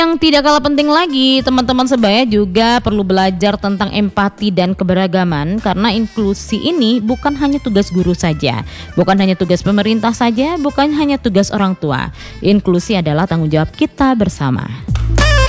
Yang tidak kalah penting lagi, teman-teman sebaya juga perlu belajar tentang empati dan keberagaman, karena inklusi ini bukan hanya tugas guru saja, bukan hanya tugas pemerintah saja, bukan hanya tugas orang tua. Inklusi adalah tanggung jawab kita bersama.